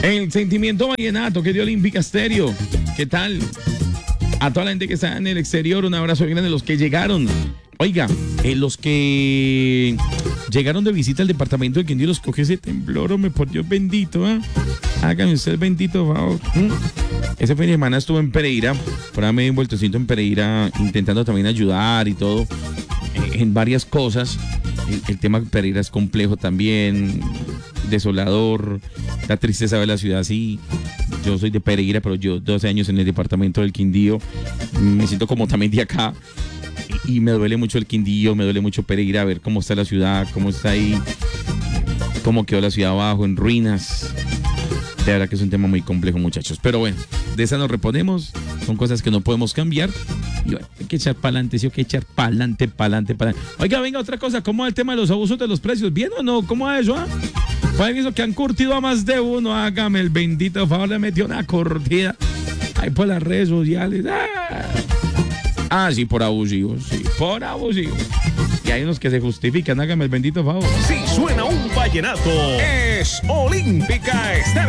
El sentimiento vallenato que dio Olímpica Estéreo. ¿Qué tal? A toda la gente que está en el exterior, un abrazo grande. Los que llegaron. Oiga, los que llegaron de visita al departamento de Quindío, los coge ese temblor, hombre, por Dios bendito, ¿eh? Hágame usted el bendito favor. Ese fin de semana estuve en Pereira, por ahí me di un vueltecito en Pereira, intentando también ayudar y todo, en varias cosas. El tema de Pereira es complejo también, desolador, la tristeza de la ciudad, sí. Yo soy de Pereira, pero yo 12 años en el departamento del Quindío, me siento como también de acá. Y me duele mucho el Quindío, me duele mucho Pereira, ver cómo está la ciudad, cómo está ahí, cómo quedó la ciudad abajo, en ruinas. De verdad que es un tema muy complejo, muchachos. Pero bueno, de esa nos reponemos, son cosas que no podemos cambiar. Y bueno, hay que echar para adelante, sí, hay que echar para adelante. Oiga, venga, otra cosa, ¿cómo va el tema de los abusos de los precios? ¿Bien o no? ¿Cómo va eso? Pues eso que han curtido a más de uno, hágame el bendito favor, le metió una curtida ahí por las redes sociales. Sí, por abusivos, sí, por abusivos. Y hay unos que se justifican, hágame el bendito favor. Si suena un vallenato, es Olímpica Estéreo.